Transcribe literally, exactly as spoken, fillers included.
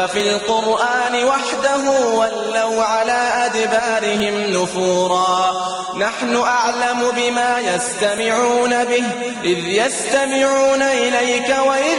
في القرآن وحده ولوا على أدبارهم نفورا نحن أعلم بما يستمعون به إذ يستمعون إليك وإذ